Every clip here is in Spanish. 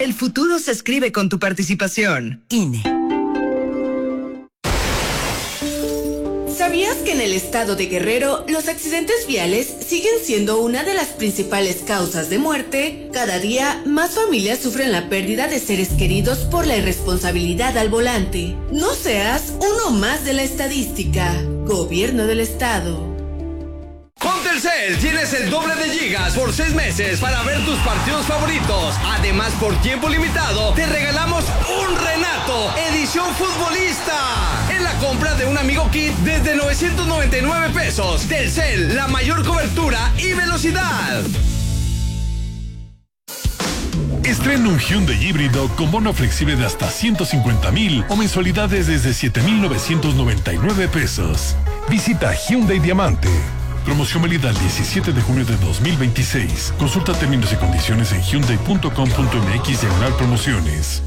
El futuro se escribe con tu participación. INE. ¿Sabías que en el estado de Guerrero los accidentes viales siguen siendo una de las principales causas de muerte? Cada día más familias sufren la pérdida de seres queridos por la irresponsabilidad al volante. No seas uno más de la estadística. Gobierno del estado. Con Telcel tienes el doble de gigas por 6 meses para ver tus partidos favoritos. Además, por tiempo limitado, te regalamos un Renato, edición futbolista, en la compra de un Amigo Kit desde 999 pesos. Telcel, la mayor cobertura y velocidad. Estrena un Hyundai híbrido con bono flexible de hasta 150,000 o mensualidades desde 7,999 pesos. Visita Hyundai Diamante. Promoción válida el 17 de junio de 2026. Consulta términos y condiciones en hyundai.com.mx/promociones.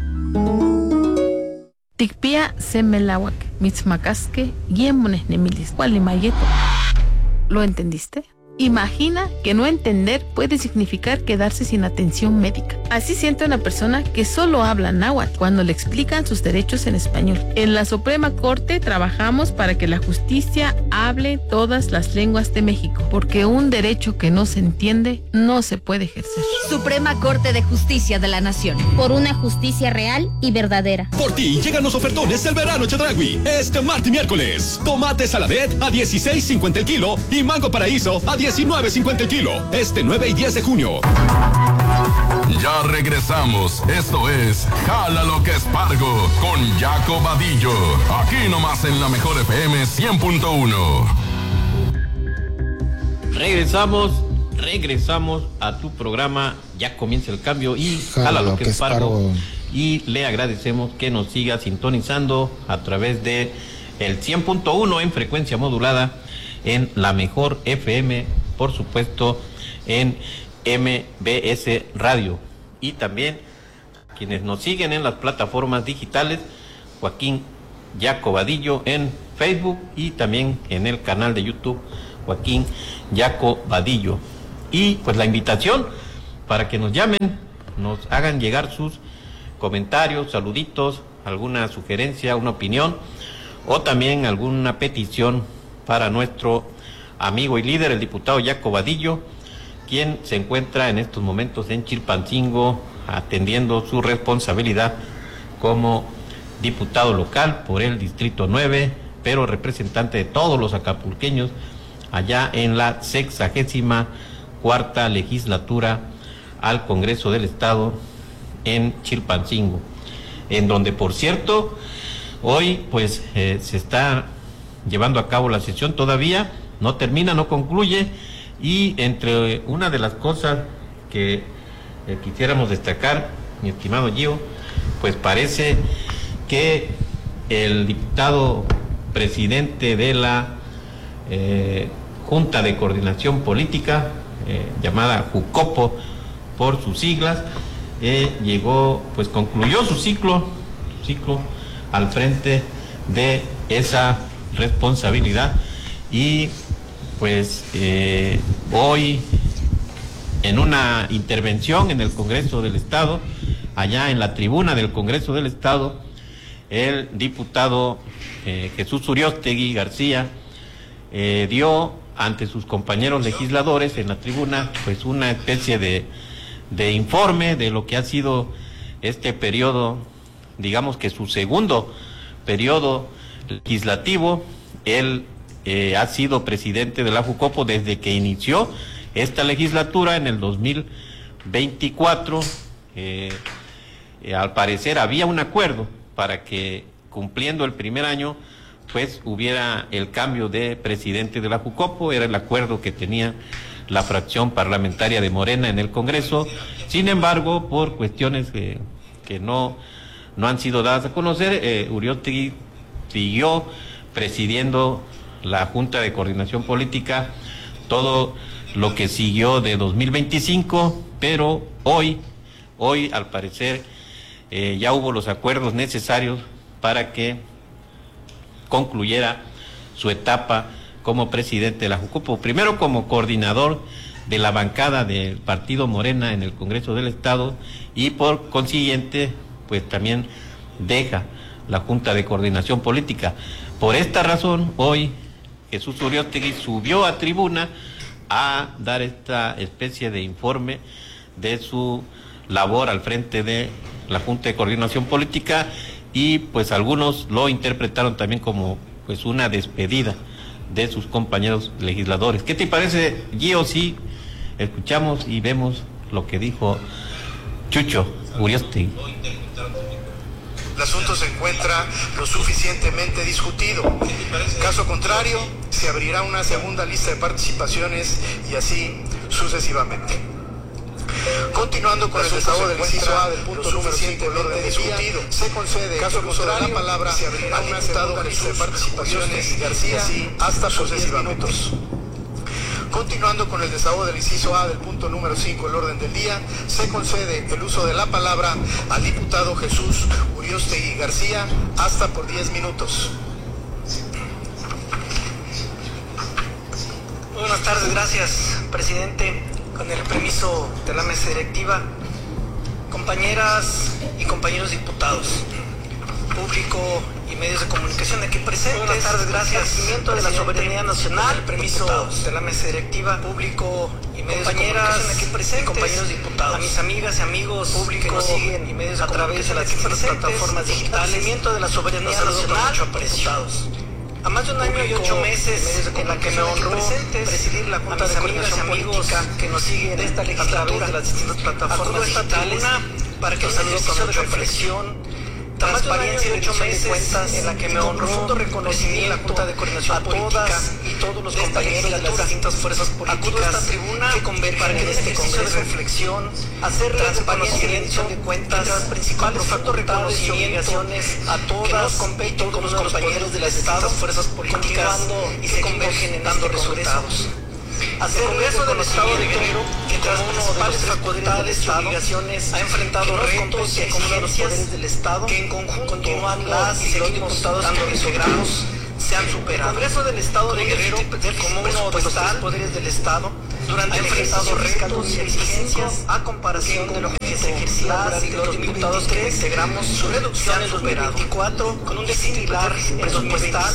Tikpia semelawak, mitzmacasque, yemones nemilis, gualimayeto. ¿Lo entendiste? Imagina que no entender puede significar quedarse sin atención médica. Así siente una persona que solo habla náhuatl cuando le explican sus derechos en español. En la Suprema Corte trabajamos para que la justicia hable todas las lenguas de México, porque un derecho que no se entiende no se puede ejercer. Suprema Corte de Justicia de la Nación. Por una justicia real y verdadera. Por ti llegan los ofertones del verano Chedraui. Este martes y miércoles. Tomate saladet a 16.50 el kilo y mango paraíso a 19.50 el kilo. Este 9 y 10 de junio. Ya regresamos. Esto es Jala lo que es Pargo con Jaco Vadillo. Aquí nomás en la mejor FM 100.1. Regresamos a tu programa. Ya comienza el cambio y Jala lo que es Pargo. Y le agradecemos que nos siga sintonizando a través de el 100.1 en frecuencia modulada, en la mejor FM, por supuesto, en MBS Radio. Y también quienes nos siguen en las plataformas digitales, Joaquín Jaco Vadillo en Facebook y también en el canal de YouTube, Joaquín Jaco Vadillo. Y pues la invitación para que nos llamen, nos hagan llegar sus comentarios, saluditos, alguna sugerencia, una opinión o también alguna petición para nuestro amigo y líder, el diputado Jaco Vadillo, quien se encuentra en estos momentos en Chilpancingo atendiendo su responsabilidad como diputado local por el Distrito 9, pero representante de todos los acapulqueños allá en la 64ª legislatura al Congreso del Estado en Chilpancingo, en donde, por cierto, hoy pues se está llevando a cabo la sesión, todavía no termina, no concluye, y entre una de las cosas que quisiéramos destacar, mi estimado Gio, pues parece que el diputado presidente de la Junta de Coordinación Política, llamada JUCOPO por sus siglas, concluyó su ciclo al frente de esa responsabilidad. Y pues hoy, en una intervención en el Congreso del Estado, allá en la tribuna del Congreso del Estado, el diputado Jesús Uriostegui García dio ante sus compañeros legisladores en la tribuna pues una especie de informe de lo que ha sido este periodo, digamos que su segundo periodo legislativo. Él ha sido presidente de la JUCOPO desde que inició esta legislatura en el 2024. Al parecer había un acuerdo para que, cumpliendo el primer año, pues hubiera el cambio de presidente de la JUCOPO. Era el acuerdo que tenía la fracción parlamentaria de Morena en el Congreso. Sin embargo, por cuestiones que no han sido dadas a conocer, Uriostegui siguió presidiendo la Junta de Coordinación Política todo lo que siguió de 2025, pero hoy al parecer ya hubo los acuerdos necesarios para que concluyera su etapa como presidente de la JUCOPO, primero como coordinador de la bancada del partido Morena en el Congreso del Estado y por consiguiente pues también deja la Junta de Coordinación Política. Por esta razón hoy Jesús Uriostegui subió a tribuna a dar esta especie de informe de su labor al frente de la Junta de Coordinación Política y pues algunos lo interpretaron también como pues una despedida de sus compañeros legisladores. ¿Qué te parece, Gio, si escuchamos y vemos lo que dijo Chucho Uriostegui? El asunto se encuentra lo suficientemente discutido. Caso contrario, se abrirá una segunda lista de participaciones y así sucesivamente. Continuando con el desahogo del inciso A del punto número 5 del orden discutido, se concede caso el uso de la palabra se abrirá una segunda lista de participaciones y así hasta sucesivamente. Continuando con el desahogo del inciso A del punto número 5 del orden del día, se concede el uso de la palabra al diputado Jesús Uriostegui García hasta por 10 minutos. Buenas tardes, gracias, presidente. Con el permiso de la mesa directiva, compañeras y compañeros diputados, público y medios de comunicación aquí presentes. Buenas tardes, gracias. Cumplimiento de la soberanía nacional, el permiso de la mesa directiva, público y medios de comunicación aquí presentes, compañeros diputados, a mis amigas y amigos públicos que nos siguen y medios a través de las plataformas digitales, cumplimiento de la soberanía nacional, diputados. A más de un año y 8 meses en la que me honró presidir la Junta de Coordinación Política que nos siguen de esta legislatura de las distintas plataformas digitales para que un ejercicio de reflexión, transparencia y 8 meses en la que me honró reconocimiento la Junta de Coordinación Política y todos los compañeros de las distintas fuerzas políticas a esta tribuna que convergen en este congreso de reflexión, hacer transparencia y rendición de cuentas, las principales facultades y obligaciones a todas y todos los compañeros de las distintas fuerzas políticas y se convergen en dando resultados. Hacer el Congreso del Estado de Guerrero, que tras uno de las facultades y obligaciones ha enfrentado retos y exigencias del Estado que en conjunto continúan las y los diputados que integramos se han superado. El Congreso del Estado de Guerrero, como uno de los tres poderes del Estado, durante el ejercicio retos y exigencias a comparación de lo que se ejercía durante los diputados que integramos, su reducción en 2024 con un déficit presupuestal.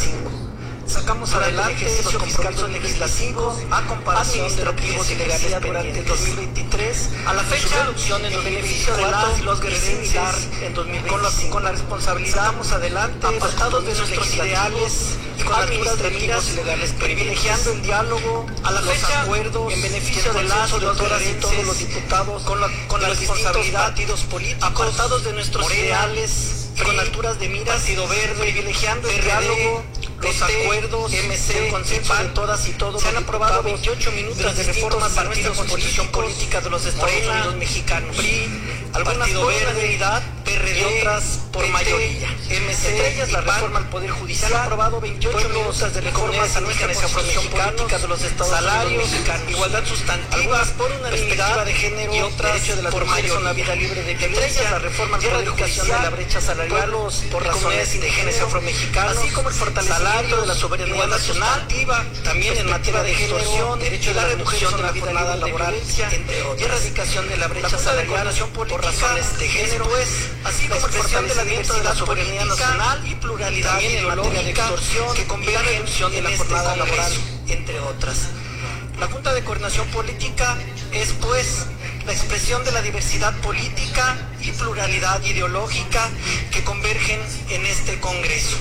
Sacamos adelante los compromisos legislativos a comparación de lo que se legalizó durante el 2023 a la fecha reducción en el beneficio de las y los guerrerenses en 2025 con la responsabilidad sacamos adelante apartados de nuestros ideales y con alturas de miras privilegiando el diálogo a la fecha acuerdos en beneficio de las y los guerrerenses todos los diputados con la responsabilidad partidos políticos apartados de nuestros ideales y con alturas de miras partido verde privilegiando el diálogo los acuerdos, el consenso de todas y todos se han aprobado 28 minutos de reformas a nuestra constitución política de los Estados Unidos mexicanos. Algunas por unanimidad, PRD y otras por mayoría. Entre ellas la reforma al Poder Judicial. Se han aprobado 28 minutos de reformas a nuestra constitución política de los Estados Unidos mexicanos. Igualdad sustantiva, algunas por unanimidad de género y otras derecho de las por mayoría. Una vida libre de violencia. Entre ellas la reforma al Poder Judicial de la brecha salarial por razones indígenas afromexicanos, así como el fortalecimiento de la soberanía nacional, también en materia de extorsión, derecho a la reducción de la jornada laboral, entre otras, y erradicación de la brecha salarial por razones de género, así como el fortalecimiento de la soberanía nacional y pluralidad en materia de extorsión que conviene la reducción de la jornada laboral, entre otras. La Junta de Coordinación Política es, pues, la expresión de la diversidad política y pluralidad ideológica que convergen en este Congreso.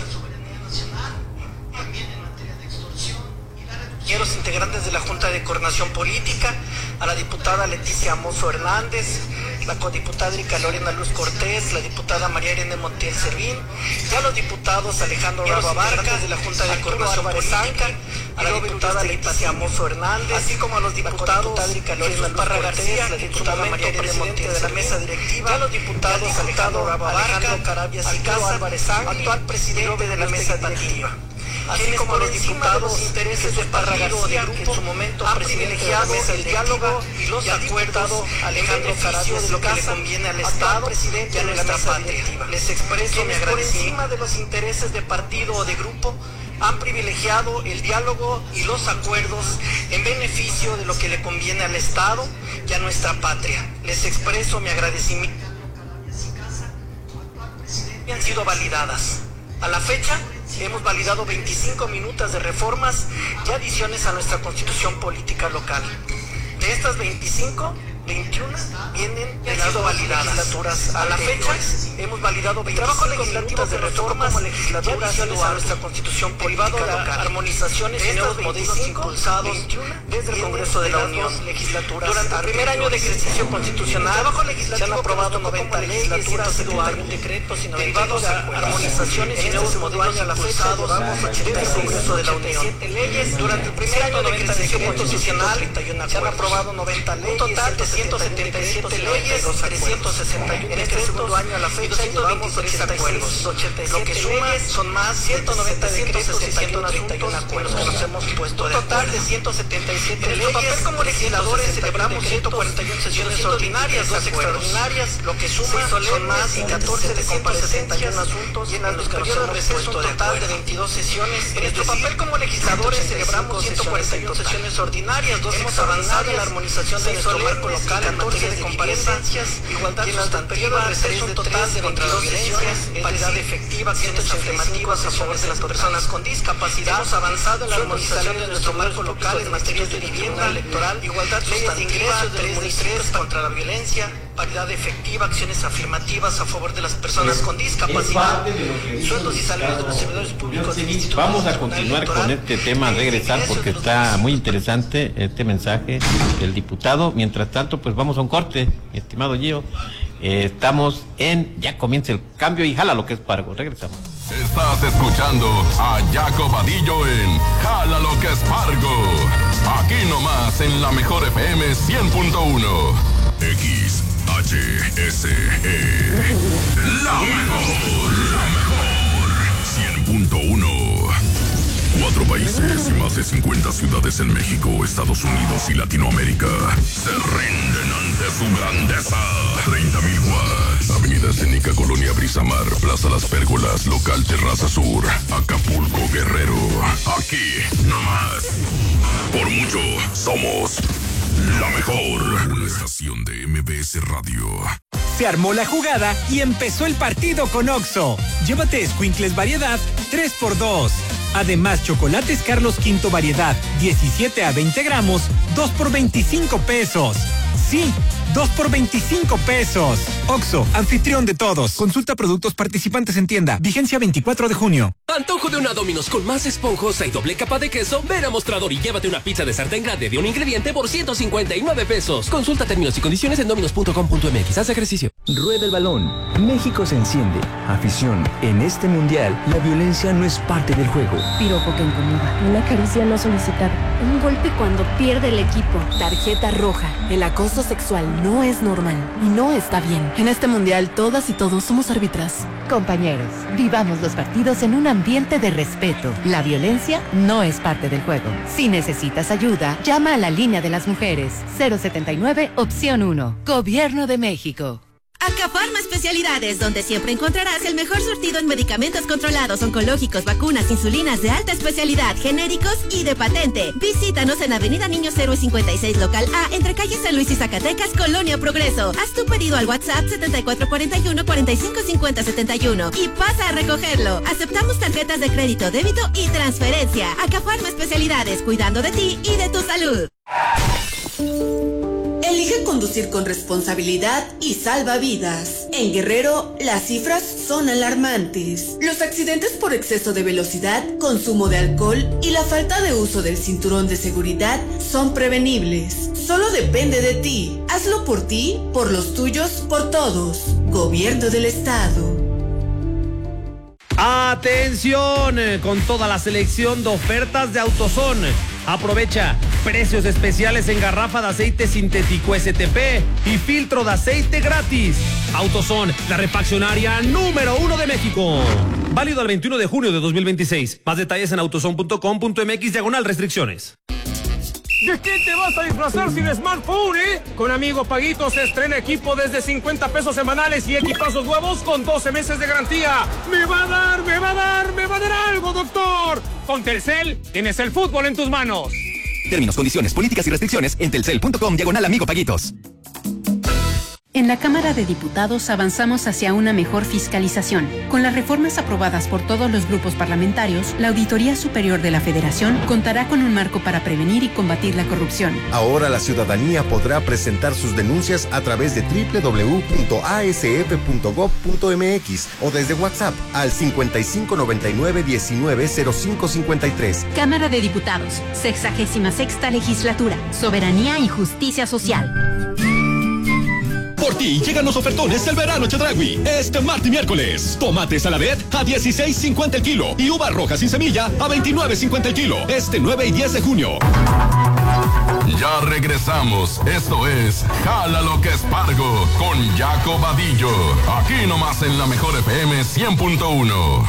Los integrantes de la Junta de Coordinación Política, a la diputada Leticia Mozo Hernández, la codiputada Erika Lorena Luz Cortés, la diputada María Irene Montiel Servín, y a los diputados Alejandro Rabo Abarca, de la Junta de Coordinación Política, a la diputada Leticia Mozo Hernández, así como a los diputados Erika Lorena Luz Cortés, la diputada María Irene Montiel de la mesa directiva, y a los diputados Alejandro Rabo Abarca, Carabias y Casa, actual presidente de la mesa directiva. Así como los diputados intereses de partido de grupo que en su momento ha privilegiado el diálogo y los acuerdos Alejandro Carabias de lo que le conviene al Estado presidente de nuestra patria. Les expreso mi agradecimiento. Por encima de los intereses de partido o de grupo, han privilegiado el diálogo y los acuerdos en beneficio de lo que le conviene al Estado y a nuestra patria. Les expreso mi agradecimiento. Han sido validadas. A la fecha, hemos validado 25 minutos de reformas y adiciones a nuestra Constitución política local. De estas 25, 21 vienen de las legislaturas. A la fecha, hemos validado 25 minutos de reformas y adiciones a nuestra Constitución política local. Armonizaciones y nuevos modelos impulsados desde el Congreso de la Unión. Durante el primer año de ejercicio constitucional, se han aprobado 90 leyes, 171 decretos y derivados a armonizaciones y nuevos modelos impulsados desde el Congreso de la Unión. Durante el primer año de ejercicio constitucional, se han aprobado 90 leyes, un total de 177 leyes, 361 en este segundo año a la fecha llevamos 83 acuerdos. Lo que suma son más 190 decretos y 131 acuerdos que nos hemos puesto de acuerdo. Total de 177 leyes. En nuestro papel como legisladores celebramos 141 sesiones ordinarias, 2 extraordinarias, lo que suma son más de 14 de comparecencias asuntos y en los periodos de receso un total de 22 sesiones. En nuestro papel como legisladores celebramos 141 sesiones ordinarias, 2 hemos avanzado en la armonización de nuestro marco local en materia de comparecencias, igualdad sustantiva, receso un total de 22 sesiones, paridad efectiva, acciones afirmativas a favor de las personas con discapacidad. Hemos avanzado en la armonización de nuestro marco local en materia de vivienda electoral, igualdad sustantiva, 3 de ingresos contra la violencia, paridad efectiva, acciones afirmativas a favor de las personas con discapacidad, sueldos y salarios de los servidores públicos. Vamos a continuar con este tema al regresar porque está muy interesante este mensaje del diputado. Mientras tanto, pues vamos a un corte, mi estimado Gio. Estamos en Ya Comienza el Cambio y Jala lo que es Pargo. Regresamos. Estás escuchando a Jaco Vadillo en Jala lo que es Pargo. Aquí nomás en la mejor FM 100.1. XHSE. La mejor. 100.1. 4 países y más de 50 ciudades en México, Estados Unidos y Latinoamérica se rinden ante su grandeza. 30,000 watts. Avenida Escénica, Colonia Brisamar, Plaza Las Pérgolas, Local Terraza Sur, Acapulco, Guerrero. Aquí, nomás. Por mucho, somos la mejor. Una estación de MBS Radio. Se armó la jugada y empezó el partido con Oxxo. Llévate escuincles variedad 3x2. Además, chocolates Carlos V variedad 17 a 20 gramos, 2 por 25 pesos. Sí, 2 por 25 pesos. Oxxo, anfitrión de todos. Consulta productos participantes en tienda. Vigencia 24 de junio. Antojo de una Domino's con más esponjosa y doble capa de queso. Ven a Mostrador y llévate una pizza de sartén grande de un ingrediente por 159 pesos. Consulta términos y condiciones en dominos.com.mx. Haz ejercicio. Rueda el balón. México se enciende. Afición. En este mundial, la violencia no es parte del juego. Piropo que incomoda. Una caricia no solicitada. Un golpe cuando pierde el equipo. Tarjeta roja. El acoso sexual no es normal y no está bien. En este mundial, todas y todos somos árbitras. Compañeros, vivamos los partidos en un ambiente de respeto. La violencia no es parte del juego. Si necesitas ayuda, llama a la línea de las mujeres. 079, opción 1. Gobierno de México. Acafarma Especialidades, donde siempre encontrarás el mejor surtido en medicamentos controlados, oncológicos, vacunas, insulinas de alta especialidad, genéricos y de patente. Visítanos en Avenida Niños Héroes 56, local A, entre calles San Luis y Zacatecas, Colonia Progreso. Haz tu pedido al WhatsApp 7441-455071 y pasa a recogerlo. Aceptamos tarjetas de crédito, débito y transferencia. Acafarma Especialidades, cuidando de ti y de tu salud. Elige conducir con responsabilidad y salva vidas. En Guerrero, las cifras son alarmantes. Los accidentes por exceso de velocidad, consumo de alcohol y la falta de uso del cinturón de seguridad son prevenibles. Solo depende de ti. Hazlo por ti, por los tuyos, por todos. Gobierno del Estado. ¡Atención! Con toda la selección de ofertas de AutoZone. Aprovecha precios especiales en garrafa de aceite sintético STP y filtro de aceite gratis. AutoZone, la refaccionaria número 1 de México. Válido al 21 de junio de 2026. Más detalles en autozone.com.mx/restricciones. ¿De qué te vas a disfrazar sin smartphone, Con Amigo Paguitos se estrena equipo desde 50 pesos semanales y equipazos nuevos con 12 meses de garantía. ¡Me va a dar algo, doctor! Con Telcel tienes el fútbol en tus manos. Términos, condiciones, políticas y restricciones en telcel.com/Amigo Paguitos. En la Cámara de Diputados avanzamos hacia una mejor fiscalización. Con las reformas aprobadas por todos los grupos parlamentarios, la Auditoría Superior de la Federación contará con un marco para prevenir y combatir la corrupción. Ahora la ciudadanía podrá presentar sus denuncias a través de www.asf.gov.mx o desde WhatsApp al 5599-190553. Cámara de Diputados, 66ª Legislatura, Soberanía y Justicia Social. Por ti llegan los ofertones del verano Chedraui. Este martes y miércoles. Tomate saladet a 16.50 el kilo y uvas rojas sin semilla a 29.50 el kilo. Este 9 y 10 de junio. Ya regresamos. Esto es Jala lo que es Pargo con Jaco Vadillo. Aquí nomás en la mejor FM 100.1.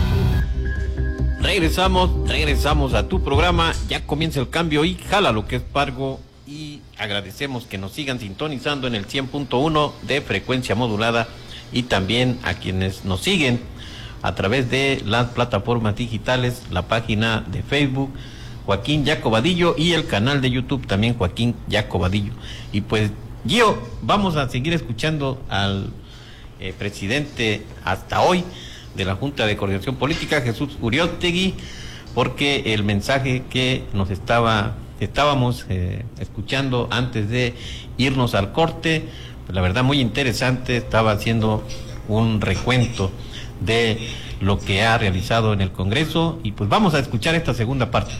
Regresamos a tu programa. Ya comienza el cambio y Jala lo que es Pargo. Y agradecemos que nos sigan sintonizando en el 100.1 de frecuencia modulada y también a quienes nos siguen a través de las plataformas digitales, la página de Facebook Joaquín Jaco Vadillo y el canal de YouTube también Joaquín Jaco Vadillo. Y pues Gio, vamos a seguir escuchando al presidente hasta hoy de la Junta de Coordinación Política, Jesús Uriostegui, porque el mensaje que nos estábamos escuchando antes de irnos al corte, pues la verdad muy interesante, estaba haciendo un recuento de lo que ha realizado en el Congreso y pues vamos a escuchar esta segunda parte.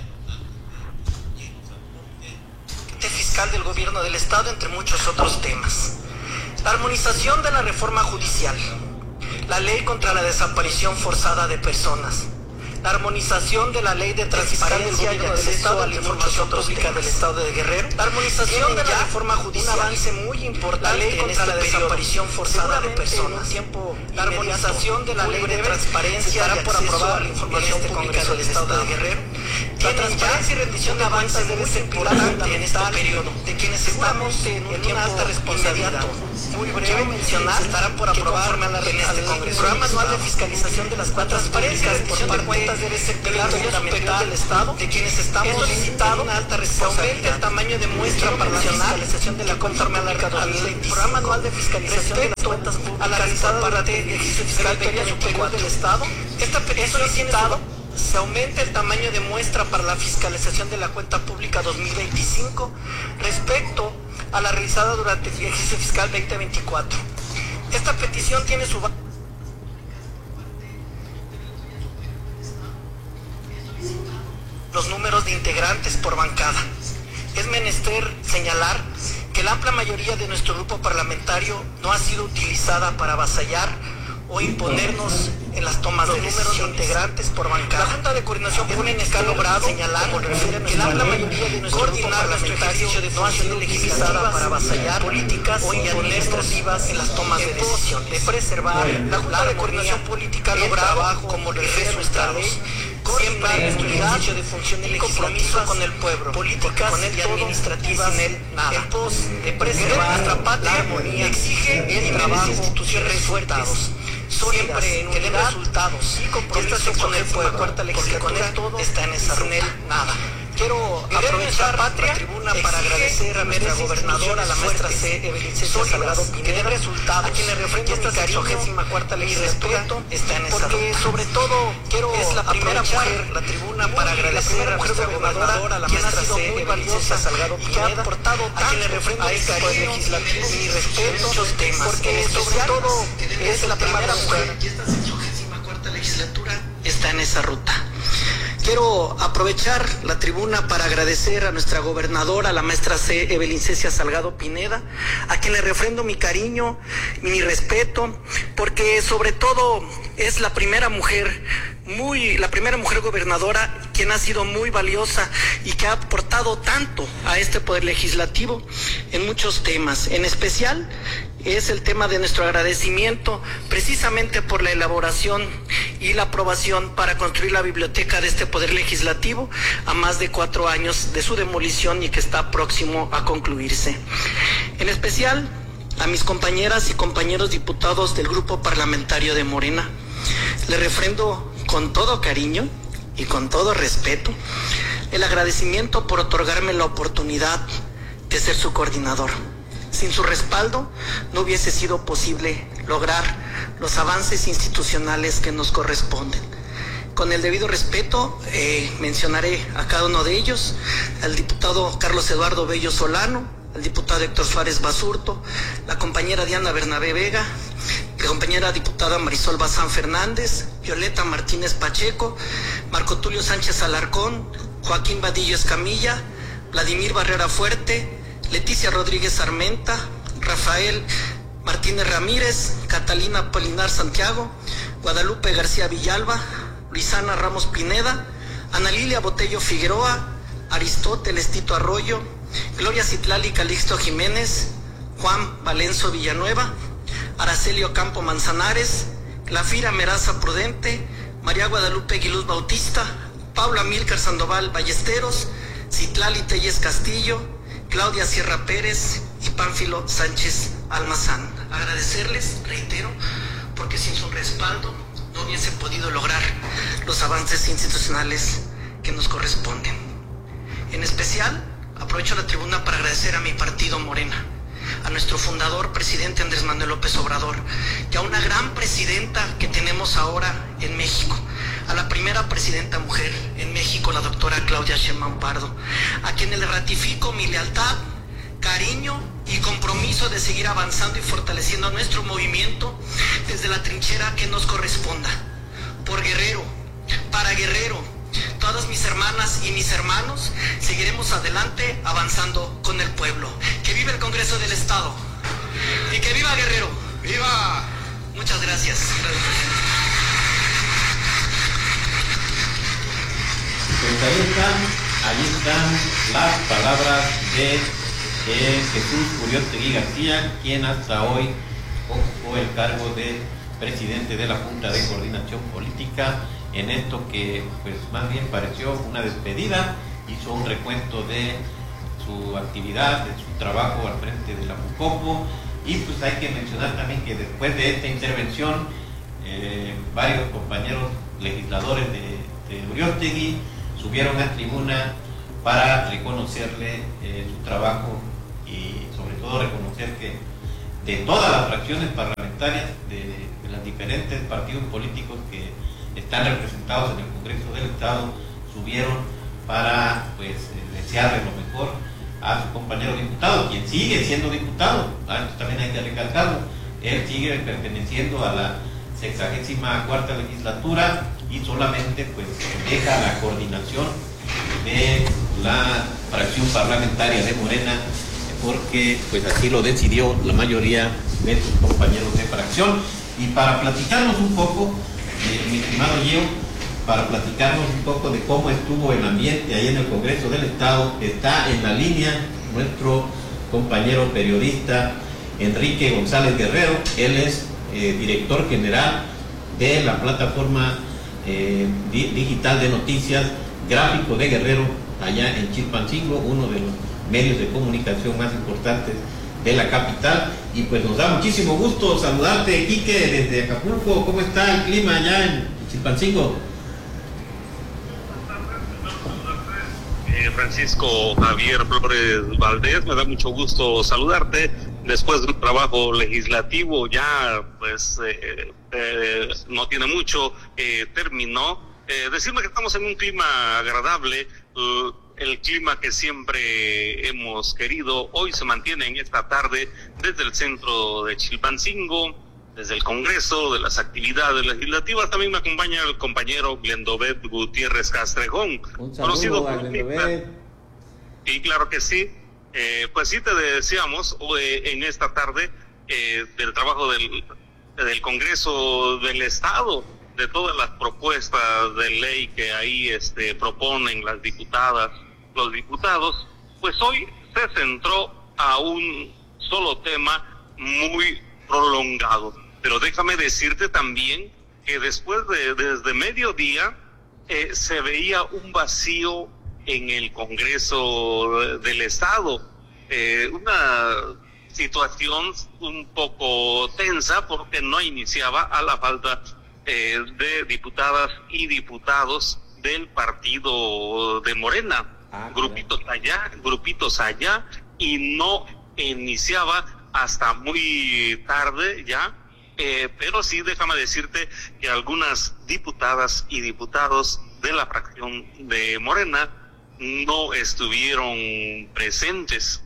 Fiscal del gobierno del Estado, entre muchos otros temas. La armonización de la reforma judicial, la ley contra la desaparición forzada de personas, la armonización de la ley de transparencia y acceso a la información pública del Estado de Guerrero, la armonización de la reforma judicial, un avance muy importante, la ley contra la desaparición forzada de personas, la armonización de la ley de transparencia y por aprobar la información pública del Estado de Guerrero, la transparencia y rendición de avances debe ser importante en este periodo, de quienes estamos en una alta responsabilidad. Muy breve mencionar, estarán por aprobar en este Congreso. Programa anual de fiscalización de las cuentas públicas por parte debe ser pilar fundamental del Estado, de quienes estamos solicitando una alta responsabilidad. El tamaño de muestra para la fiscalización de la conforme a la programa anual de fiscalización de las cuentas públicas realizada por el Ejercicio Fiscal Superior del Estado. Esta petición solicitado se aumenta el tamaño de muestra para la fiscalización de la cuenta pública 2025 respecto a la realizada durante el ejercicio fiscal 2024. Esta petición tiene su los números de integrantes por bancada. Es menester señalar que la amplia mayoría de nuestro grupo parlamentario no ha sido utilizada para avasallar o imponernos en las tomas de números de integrantes por bancada. La Junta de Coordinación Política ha logrado señalar que la amplia mayoría de nuestro grupo parlamentario no ha sido utilizada para avasallar políticas o administrativas en las tomas de decisión, de preservar la Junta de Coordinación Política ha logrado, como refiere nuestra ley, siempre en unidad de función y compromiso con el pueblo, políticas y administrativas en pos de preservar nuestra patria, armonía, exige el trabajo instituciones fuertes, siempre en unidad, resultados y compromiso con el pueblo, porque con él todo está en esa ruta. Nada. Quiero aprovechar la tribuna para agradecer a nuestra gobernadora, la maestra C. Evelyn César Salgado Pineda, a quien le refrendo esta 64ª legislatura, está en esa ruta. Porque sobre todo quiero es la primera mujer, la tribuna para agradecer a nuestra gobernadora, la maestra C. Evelyn César Salgado Pineda, que ha aportado a quien le refrendo este cariño legislativo y respeto muchos temas, porque sobre todo es la primera mujer. Y esta 64ª legislatura está en esa ruta. Quiero aprovechar la tribuna para agradecer a nuestra gobernadora, la maestra C. Evelyn César Salgado Pineda, a quien le refrendo mi cariño y mi respeto, porque sobre todo es la primera mujer gobernadora quien ha sido muy valiosa y que ha aportado tanto a este poder legislativo en muchos temas, en especial es el tema de nuestro agradecimiento precisamente por la elaboración y la aprobación para construir la biblioteca de este Poder Legislativo a más de 4 años de su demolición y que está próximo a concluirse. En especial a mis compañeras y compañeros diputados del Grupo Parlamentario de Morena, les refrendo con todo cariño y con todo respeto el agradecimiento por otorgarme la oportunidad de ser su coordinador. Sin su respaldo no hubiese sido posible lograr los avances institucionales que nos corresponden. Con el debido respeto mencionaré a cada uno de ellos: al diputado Carlos Eduardo Bello Solano, al diputado Héctor Suárez Basurto, la compañera Diana Bernabé Vega, la compañera diputada Marisol Bazán Fernández, Violeta Martínez Pacheco, Marco Tulio Sánchez Alarcón, Joaquín Vadillo Escamilla, Vladimir Barrera Fuerte, Leticia Rodríguez Armenta, Rafael Martínez Ramírez, Catalina Polinar Santiago, Guadalupe García Villalba, Luisana Ramos Pineda, Ana Lilia Botello Figueroa, Aristóteles Tito Arroyo, Gloria Citlali Calixto Jiménez, Juan Valenzo Villanueva, Aracelio Campo Manzanares, Glafira Meraza Prudente, María Guadalupe Aguiluz Bautista, Paula Milcar Sandoval Ballesteros, Citlali Telles Castillo, Claudia Sierra Pérez y Pánfilo Sánchez Almazán. Agradecerles, reitero, porque sin su respaldo no hubiese podido lograr los avances institucionales que nos corresponden. En especial, aprovecho la tribuna para agradecer a mi partido Morena, a nuestro fundador, presidente Andrés Manuel López Obrador, y a una gran presidenta que tenemos ahora en México, a la primera presidenta mujer en México, la doctora Claudia Sheinbaum Pardo, a quienes le ratifico mi lealtad, cariño y compromiso de seguir avanzando y fortaleciendo nuestro movimiento desde la trinchera que nos corresponda. Por Guerrero, para Guerrero, todas mis hermanas y mis hermanos seguiremos adelante avanzando con el pueblo. ¡Que viva el Congreso del Estado! ¡Y que viva Guerrero! ¡Viva! Muchas gracias. Pues ahí están las palabras de Jesús Uriostegui García, quien hasta hoy ocupó el cargo de presidente de la Junta de Coordinación Política, en esto que pues más bien pareció una despedida. Hizo un recuento de su actividad, de su trabajo al frente de la Jucopo, y pues hay que mencionar también que después de esta intervención varios compañeros legisladores de Uriostegui subieron a tribuna para reconocerle su trabajo y sobre todo reconocer que de todas las fracciones parlamentarias de los diferentes partidos políticos que están representados en el Congreso del Estado subieron para pues desearle lo mejor a su compañero diputado, quien sigue siendo diputado. Esto también hay que recalcarlo. Él sigue perteneciendo a la 64ª legislatura y solamente pues deja la coordinación de la fracción parlamentaria de Morena, porque pues así lo decidió la mayoría de sus compañeros de fracción. Y para platicarnos un poco, mi estimado Gio, para platicarnos un poco de cómo estuvo el ambiente ahí en el Congreso del Estado, está en la línea nuestro compañero periodista Enrique González Guerrero. Él es director general de la plataforma digital de noticias Gráfico de Guerrero, allá en Chilpancingo, uno de los medios de comunicación más importantes de la capital. Y pues nos da muchísimo gusto saludarte, Quique, desde Acapulco. ¿Cómo está el clima allá en Chilpancingo? Francisco Javier Flores Valdés, me da mucho gusto saludarte después de un trabajo legislativo ya pues no tiene mucho, terminó. Decirme que estamos en un clima agradable, el clima que siempre hemos querido. Hoy se mantiene en esta tarde desde el centro de Chilpancingo, desde el Congreso, de las actividades legislativas. También me acompaña el compañero Glendovet Gutiérrez Castrejón, conocido por Glendovet. Y claro que sí, pues sí te deseamos en esta tarde del trabajo del Congreso del Estado, de todas las propuestas de ley que ahí proponen las diputadas, los diputados. Pues hoy se centró a un solo tema muy prolongado. Pero déjame decirte también que después desde mediodía se veía un vacío en el Congreso del Estado, una situación un poco tensa porque no iniciaba a la falta de diputadas y diputados del partido de Morena, grupitos allá, y no iniciaba hasta muy tarde ya, pero sí déjame decirte que algunas diputadas y diputados de la fracción de Morena no estuvieron presentes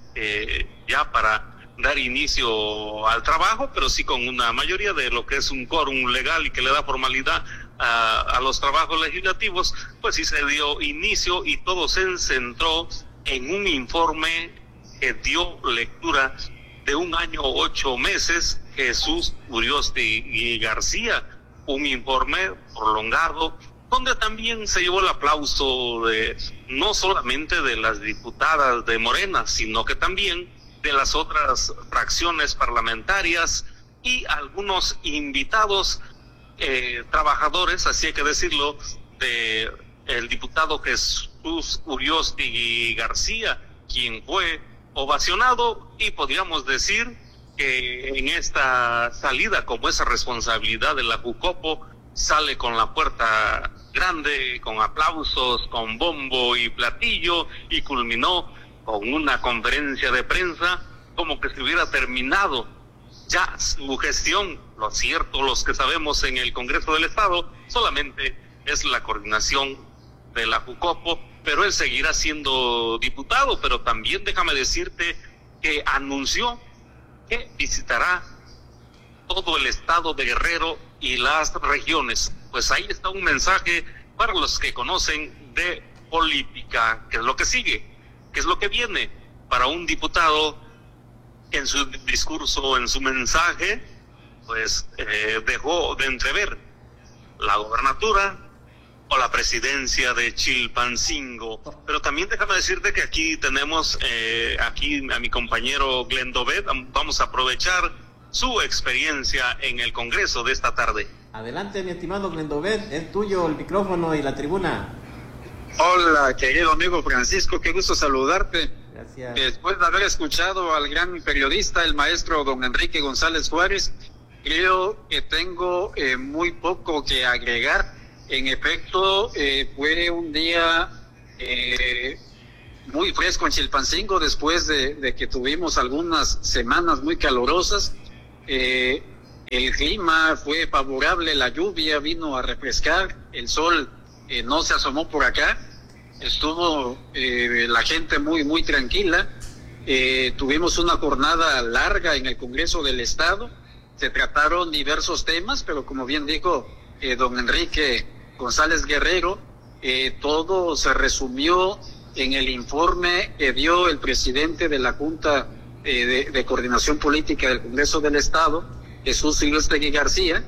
ya para dar inicio al trabajo, pero sí con una mayoría de lo que es un quórum legal y que le da formalidad a los trabajos legislativos, pues sí se dio inicio y todo se centró en un informe que dio lectura de 1 año 8 meses, Jesús Urioste García, un informe prolongado donde también se llevó el aplauso de no solamente de las diputadas de Morena, sino que también de las otras fracciones parlamentarias y algunos invitados trabajadores, así hay que decirlo, de el diputado Jesús Urioste García, quien fue ovacionado, y podríamos decir que en esta salida, como esa responsabilidad de la Jucopo, sale con la puerta grande, con aplausos, con bombo y platillo, y culminó con una conferencia de prensa como que se hubiera terminado ya su gestión. Lo cierto, los que sabemos en el Congreso del Estado, solamente es la coordinación de la Jucopo, pero él seguirá siendo diputado. Pero también déjame decirte que anunció que visitará todo el estado de Guerrero y las regiones. Pues ahí está un mensaje para los que conocen de política. ¿Qué es lo que sigue? ¿Qué es lo que viene para un diputado? En su discurso, en su mensaje, pues dejó de entrever la gobernatura o la presidencia de Chilpancingo. Pero también déjame decirte que aquí tenemos aquí a mi compañero Glendovet. Vamos a aprovechar su experiencia en el Congreso de esta tarde. Adelante, mi estimado Glendovet, es tuyo el micrófono y la tribuna. Hola, querido amigo Francisco, qué gusto saludarte. Gracias. Después de haber escuchado al gran periodista, el maestro don Enrique González Juárez, creo que tengo muy poco que agregar. En efecto, fue un día muy fresco en Chilpancingo después de que tuvimos algunas semanas muy calurosas. El clima fue favorable, la lluvia vino a refrescar, el sol no se asomó por acá. Estuvo la gente muy tranquila. Tuvimos una jornada larga en el Congreso del Estado. Se trataron diversos temas, pero como bien dijo don Enrique González Guerrero, todo se resumió en el informe que dio el presidente de la Junta de Coordinación Política del Congreso del Estado, Jesús Urioste García.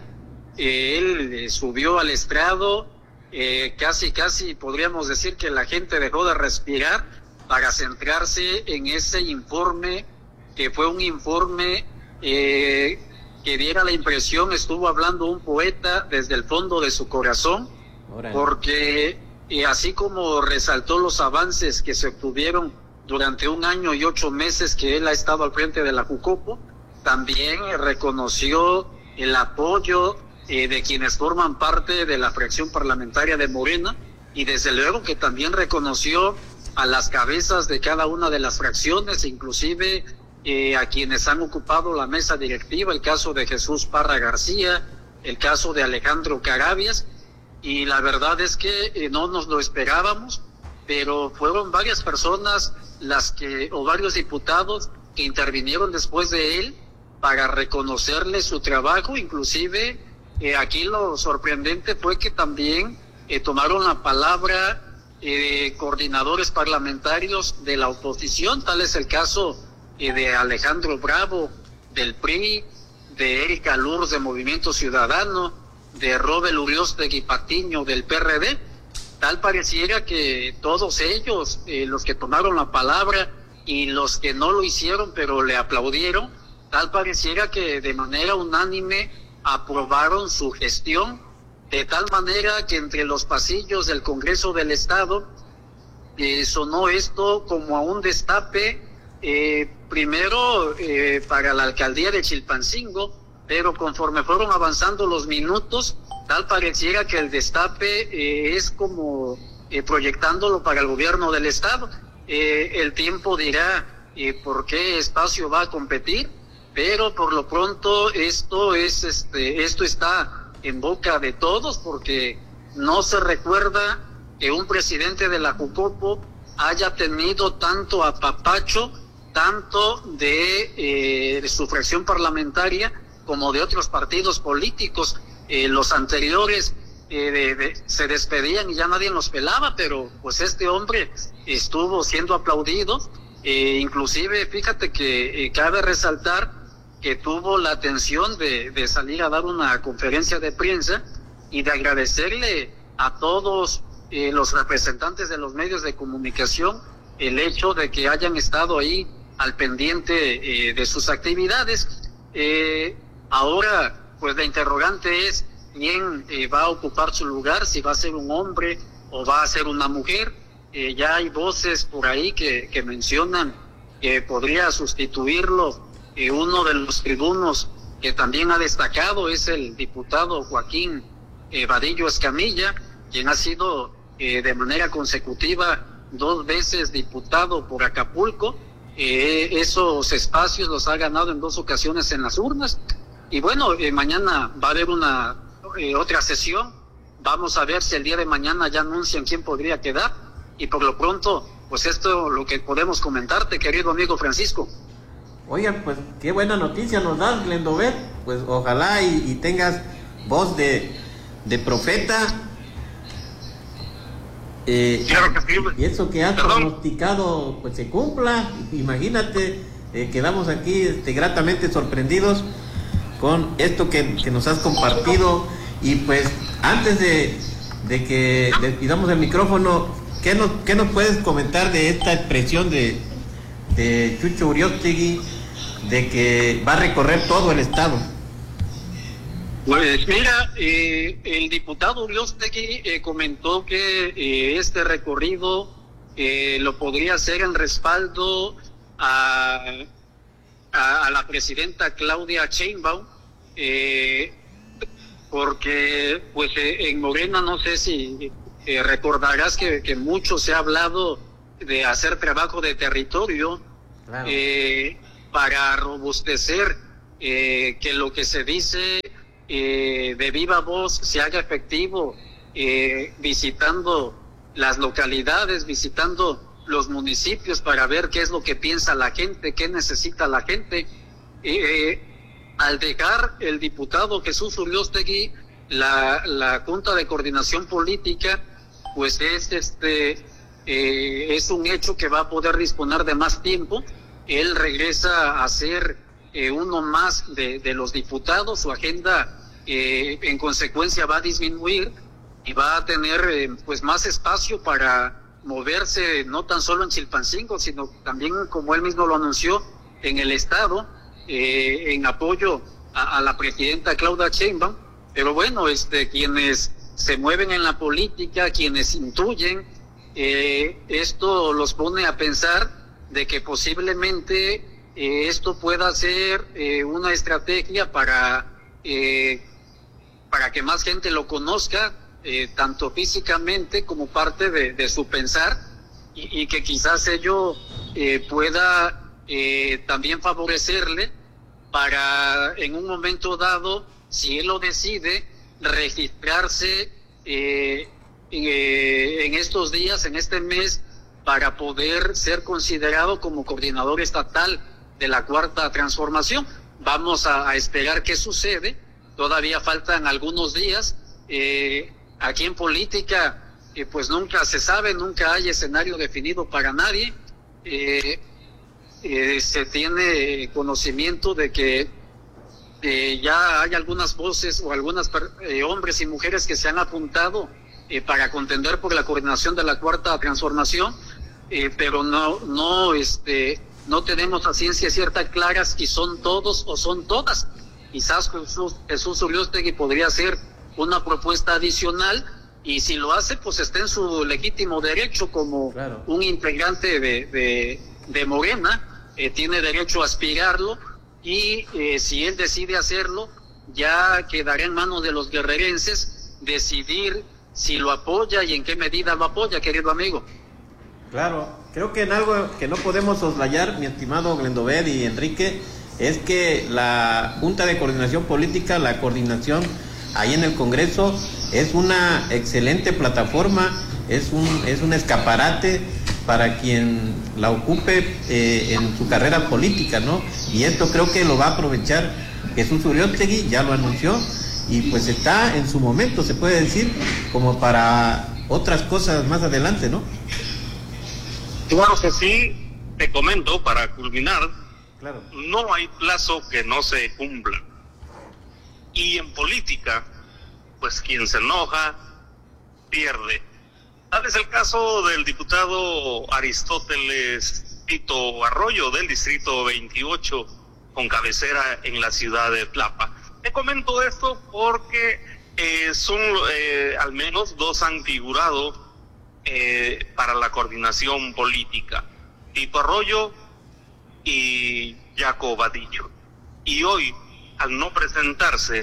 Él subió al estrado. Casi podríamos decir que la gente dejó de respirar para centrarse en ese informe, que fue un informe que diera la impresión, estuvo hablando un poeta desde el fondo de su corazón. Órale. Porque así como resaltó los avances que se obtuvieron durante 1 año y 8 meses que él ha estado al frente de la Jucopo, también reconoció el apoyo de quienes forman parte de la fracción parlamentaria de Morena, y desde luego que también reconoció a las cabezas de cada una de las fracciones, inclusive a quienes han ocupado la mesa directiva, el caso de Jesús Parra García, el caso de Alejandro Carabias, y la verdad es que no nos lo esperábamos, pero fueron varias personas o varios diputados que intervinieron después de él para reconocerle su trabajo. Inclusive aquí lo sorprendente fue que también tomaron la palabra coordinadores parlamentarios de la oposición. Tal es el caso de Alejandro Bravo del PRI, de Erika Lurs de Movimiento Ciudadano, de Robel Uriostegui Patiño del PRD. Tal pareciera que todos ellos, los que tomaron la palabra y los que no lo hicieron pero le aplaudieron, tal pareciera que de manera unánime aprobaron su gestión de tal manera que entre los pasillos del Congreso del Estado sonó esto como a un destape, primero para la alcaldía de Chilpancingo, pero conforme fueron avanzando los minutos, tal pareciera que el destape es como proyectándolo para el gobierno del Estado. El tiempo dirá por qué espacio va a competir, pero por lo pronto esto está en boca de todos, porque no se recuerda que un presidente de la Jucopo haya tenido tanto apapacho, tanto de su fracción parlamentaria como de otros partidos políticos. Los anteriores se despedían y ya nadie los pelaba, pero pues este hombre estuvo siendo aplaudido. Inclusive fíjate que cabe resaltar que tuvo la atención de salir a dar una conferencia de prensa y de agradecerle a todos los representantes de los medios de comunicación el hecho de que hayan estado ahí al pendiente de sus actividades. Ahora pues la interrogante es quién va a ocupar su lugar, si va a ser un hombre o va a ser una mujer. Ya hay voces por ahí que mencionan que podría sustituirlo uno de los tribunos que también ha destacado, es el diputado Joaquín Vadillo Escamilla, quien ha sido de manera consecutiva 2 veces diputado por Acapulco. Esos espacios los ha ganado en 2 ocasiones en las urnas. Y bueno, mañana va a haber una otra sesión. Vamos a ver si el día de mañana ya anuncian quién podría quedar. Y por lo pronto, pues esto es lo que podemos comentarte, querido amigo Francisco. Oigan, pues qué buena noticia nos das, Glendobet. Pues ojalá y tengas voz de profeta. Claro que sí. Y eso que has pronosticado pues se cumpla. Imagínate, quedamos aquí gratamente sorprendidos con esto que nos has compartido. Y pues antes de que despidamos el micrófono, ¿qué nos puedes comentar de esta expresión de Chucho Uriostegui de que va a recorrer todo el estado? Pues mira, el diputado Uriostegui comentó que este recorrido lo podría hacer en respaldo a la presidenta Claudia Sheinbaum, porque pues en Morena, no sé si recordarás que mucho se ha hablado de hacer trabajo de territorio, claro, para robustecer que lo que se dice de viva voz se haga efectivo, visitando las localidades, visitando los municipios para ver qué es lo que piensa la gente, qué necesita la gente. Al dejar el diputado Jesús Uriostegui la Junta de Coordinación Política, pues es un hecho que va a poder disponer de más tiempo. Él regresa a ser uno más de los diputados. Su agenda en consecuencia va a disminuir y va a tener pues más espacio para moverse, no tan solo en Chilpancingo, sino también, como él mismo lo anunció, en el estado, en apoyo a la presidenta Claudia Sheinbaum. Pero bueno, quienes se mueven en la política, quienes intuyen, esto los pone a pensar de que posiblemente esto pueda ser una estrategia para que más gente lo conozca, tanto físicamente como parte de su pensar, y que quizás ello pueda también favorecerle para, en un momento dado, si él lo decide, registrarse en estos días, en este mes, para poder ser considerado como coordinador estatal de la Cuarta Transformación. Vamos a esperar qué sucede. Todavía faltan algunos días. Aquí en política, pues nunca se sabe, nunca hay escenario definido para nadie. Se tiene conocimiento de que ya hay algunas voces o algunos hombres y mujeres que se han apuntado para contender por la coordinación de la Cuarta Transformación, pero no tenemos a ciencia cierta claras si son todos o son todas. Quizás Jesús Uriostegui podría ser una propuesta adicional, y si lo hace, pues está en su legítimo derecho como un integrante de Morena, tiene derecho a aspirarlo, y si él decide hacerlo, ya quedará en manos de los guerrerenses decidir si lo apoya y en qué medida lo apoya, querido amigo. Claro, creo que en algo que no podemos soslayar, mi estimado Glendobed y Enrique, es que la Junta de Coordinación Política, la coordinación ahí en el Congreso, es una excelente plataforma, es un escaparate para quien la ocupe en su carrera política, ¿no? Y esto creo que lo va a aprovechar Jesús Uriostegui, ya lo anunció, y pues está en su momento, se puede decir, como para otras cosas más adelante, ¿no? Claro que sí, te comento para culminar, no hay plazo que no se cumpla. Y en política, pues quien se enoja, pierde. Tal es el caso del diputado Aristóteles Tito Arroyo del distrito 28, con cabecera en la ciudad de Tlapa. Te comento esto porque son al menos dos han figurado para la coordinación política, Tito Arroyo y Jaco Vadillo. Y hoy, al no presentarse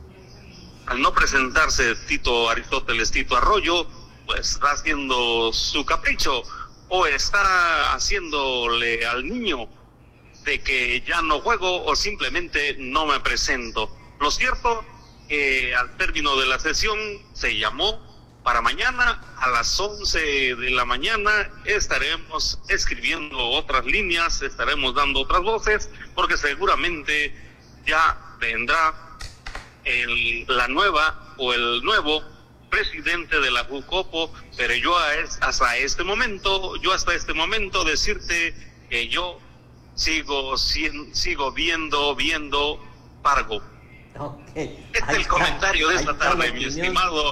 Tito Aristóteles Tito Arroyo, pues está haciendo su capricho o está haciéndole al niño de que ya no juego o simplemente no me presento. Lo cierto que al término de la sesión se llamó para mañana a las 11 de la mañana. Estaremos escribiendo otras líneas, estaremos dando otras voces, porque seguramente ya vendrá la nueva o el nuevo presidente de la Jucopo, pero yo hasta este momento decirte que yo sigo viendo Pargo. Okay. Este es el comentario de esta tarde, mi estimado.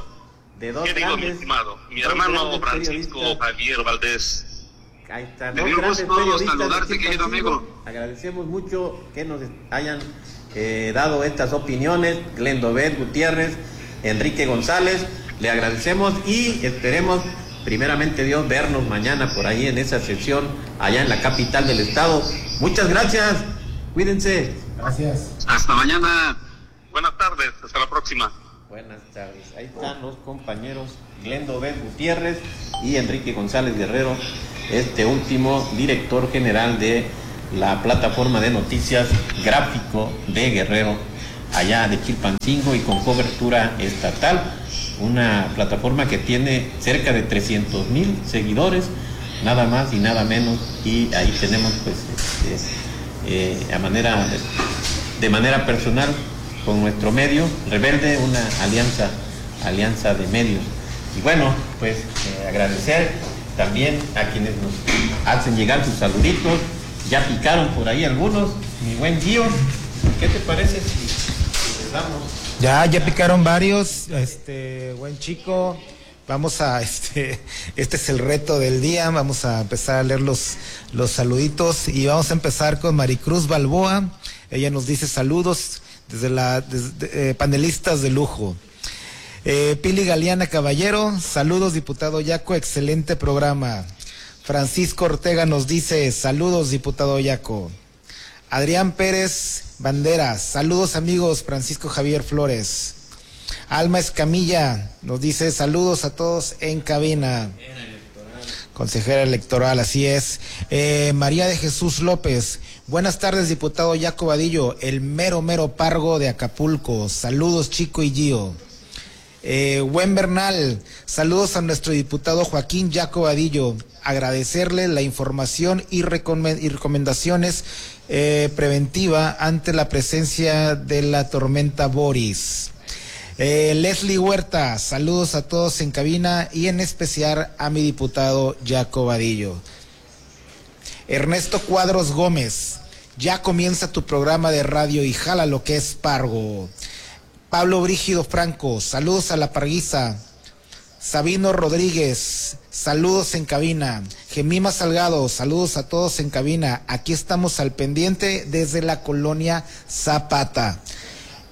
Mi hermano Francisco Javier Valdés. Ahí está. Me dio gusto saludarte, querido amigo. Agradecemos mucho que nos hayan dado estas opiniones, Glendobed Gutiérrez, Enrique González, le agradecemos y esperemos, primeramente Dios, vernos mañana por ahí en esa sesión, allá en la capital del estado. Muchas gracias, cuídense. Gracias. Hasta mañana. Buenas tardes, hasta la próxima. Buenas tardes, ahí están los compañeros Glendobed Gutiérrez y Enrique González Guerrero, este último director general de la plataforma de noticias Gráfico de Guerrero, allá de Chilpancingo y con cobertura estatal, una plataforma que tiene cerca de 300,000 seguidores, nada más y nada menos, y ahí tenemos pues de manera personal con nuestro medio Rebelde, una alianza de medios. Y bueno, pues agradecer también a quienes nos hacen llegar sus saluditos. Ya picaron por ahí algunos, mi buen Gio, ¿qué te parece si les damos? Ya picaron varios, buen chico. Vamos a, este es el reto del día, vamos a empezar a leer los saluditos y vamos a empezar con Maricruz Balboa. Ella nos dice saludos desde panelistas de lujo. Pili Galeana Caballero, saludos diputado Yaco, excelente programa. Francisco Ortega nos dice saludos diputado Yaco. Adrián Pérez Banderas, saludos amigos. Francisco Javier Flores. Alma Escamilla nos dice saludos a todos en cabina. Consejera electoral, así es. María de Jesús López, buenas tardes diputado Yaco Vadillo, el mero Pargo de Acapulco. Saludos Chico y Gio. Buen Bernal, saludos a nuestro diputado Joaquín Yaco Vadillo, agradecerle la información y recomendaciones preventiva ante la presencia de la tormenta Boris. Leslie Huerta, saludos a todos en cabina y en especial a mi diputado Yaco Vadillo. Ernesto Cuadros Gómez, ya comienza tu programa de radio y jala lo que es Pargo. Pablo Brígido Franco, saludos a la Parguiza. Sabino Rodríguez, saludos en cabina. Gemima Salgado, saludos a todos en cabina. Aquí estamos al pendiente desde la colonia Zapata.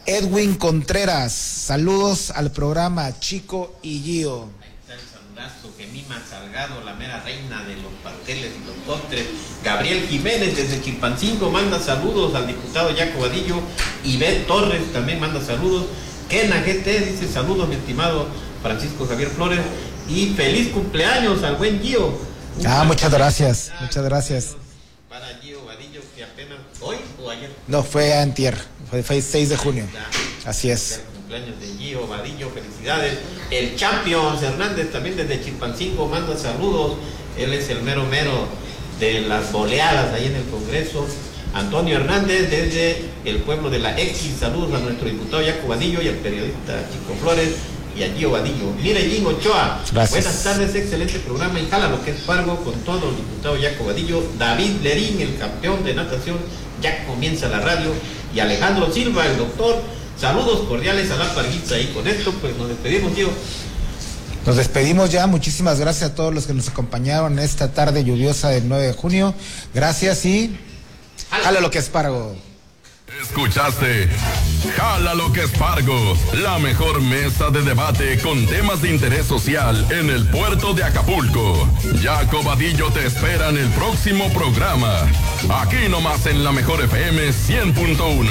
Edwin Contreras, saludos al programa Chico y Gio. Gemima Salgado, la mera reina de los pasteles y los postres. Gabriel Jiménez desde Chilpancingo manda saludos al diputado Jaco Vadillo. Ivette Torres también manda saludos. Kena GT dice saludos, mi estimado Francisco Javier Flores. Y feliz cumpleaños al buen Gio. Muchas gracias, muchas gracias. Para Gio Vadillo, que apenas hoy o ayer. No, fue antier, fue 6 de junio. Así es. Cumpleaños de Gio Vadillo, felicidades. El Champions Hernández también desde Chilpancingo manda saludos. Él es el mero de las boleadas ahí en el Congreso. Antonio Hernández desde el pueblo de la X, saludos a nuestro diputado Jaco Vadillo y al periodista Chico Flores y a Gio Vadillo. Mirellín Ochoa, gracias. Buenas tardes, excelente programa y jala lo que es Fargo con todo el diputado Jaco Vadillo. David Lerín, el campeón de natación, ya comienza la radio. Y Alejandro Silva, el doctor. Saludos cordiales a la Parguitza y con esto pues nos despedimos, Gio. Nos despedimos ya, muchísimas gracias a todos los que nos acompañaron esta tarde lluviosa del 9 de junio. Gracias y jala lo que es Fargo. Escuchaste Jala lo que es Fargo, la mejor mesa de debate con temas de interés social en el puerto de Acapulco. Jaco Vadillo te espera en el próximo programa, aquí nomás en la Mejor FM 100.1.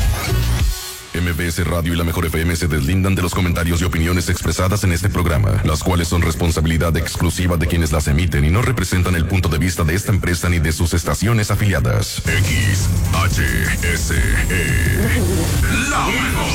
MBS Radio y la Mejor FM se deslindan de los comentarios y opiniones expresadas en este programa, las cuales son responsabilidad exclusiva de quienes las emiten y no representan el punto de vista de esta empresa ni de sus estaciones afiliadas. XHSE. La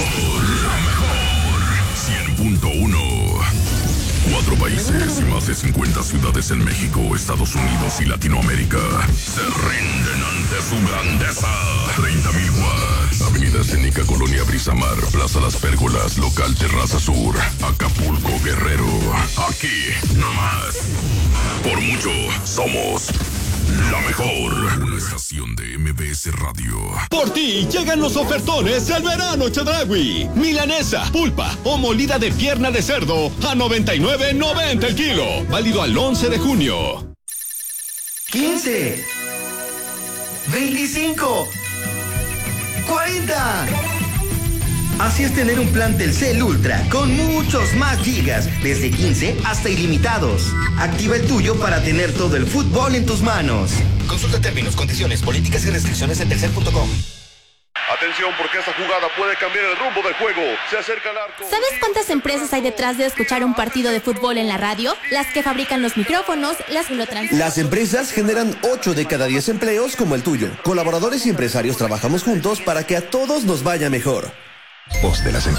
mejor 100.1. 4 países y más de 50 ciudades en México, Estados Unidos y Latinoamérica se rinden ante su grandeza. 30,000 watts. Avenida Escénica, Colonia Brisamar, Plaza Las Pérgolas, Local Terraza Sur, Acapulco, Guerrero. Aquí, nomás. Por mucho, somos la mejor. Una estación de MBS Radio. Por ti llegan los ofertones del verano Chedraui. Milanesa, pulpa o molida de pierna de cerdo a $99.90 el kilo. Válido al 11 de junio. 15, 25, 40. Así es tener un plan Telcel Ultra con muchos más gigas, desde 15 hasta ilimitados. Activa el tuyo para tener todo el fútbol en tus manos. Consulta términos, condiciones, políticas y restricciones en telcel.com. Atención, porque esta jugada puede cambiar el rumbo del juego. Se acerca el arco. ¿Sabes cuántas empresas hay detrás de escuchar un partido de fútbol en la radio? Las que fabrican los micrófonos, las que lo transmiten. Las empresas generan 8 de cada 10 empleos como el tuyo. Colaboradores y empresarios trabajamos juntos para que a todos nos vaya mejor. Voz de las